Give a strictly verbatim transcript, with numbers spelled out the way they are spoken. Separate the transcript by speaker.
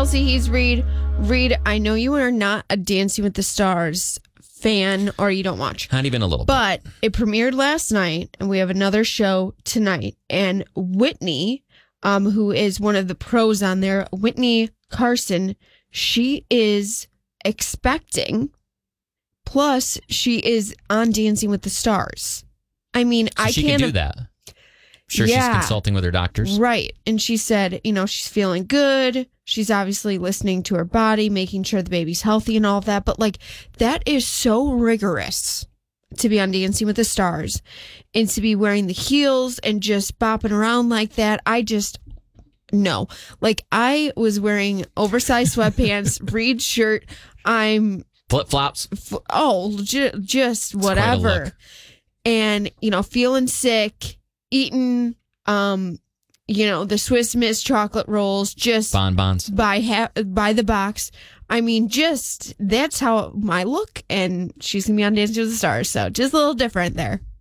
Speaker 1: Chelsea. He's Reed. Reed, I know you are not a Dancing with the Stars fan, or you don't watch.
Speaker 2: Not even a little
Speaker 1: but
Speaker 2: bit.
Speaker 1: But it premiered last night, and we have another show tonight. And Whitney, um, who is one of the pros on there, Whitney Carson, she is expecting. Plus, she is on Dancing with the Stars. I mean,
Speaker 2: so
Speaker 1: I
Speaker 2: she
Speaker 1: can't
Speaker 2: can do that. Sure,
Speaker 1: yeah,
Speaker 2: she's consulting with her doctors.
Speaker 1: Right. And she said, you know, she's feeling good. She's obviously listening to her body, making sure the baby's healthy and all of that. But like, that is so rigorous to be on Dancing with the Stars and to be wearing the heels and just bopping around like that. I just, no. Like, I was wearing oversized sweatpants, Reed shirt. I'm
Speaker 2: flip flops.
Speaker 1: F- oh, ju- just whatever. And, you know, feeling sick. Eating, um, you know, the Swiss Miss chocolate rolls, just
Speaker 2: bonbons
Speaker 1: by ha- by the box. I mean, just that's how my look. And she's gonna be on Dancing with the Stars, so just a little different there.